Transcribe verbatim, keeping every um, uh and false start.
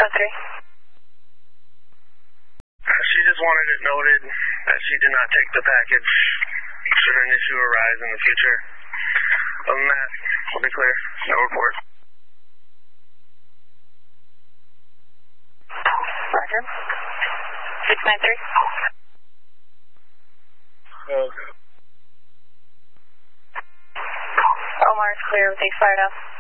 three. She just wanted it noted that she did not take the package should an issue arise in the future. Other than that, we'll be clear. No report. Roger. six nine three. Okay. Omar is clear with these fired up.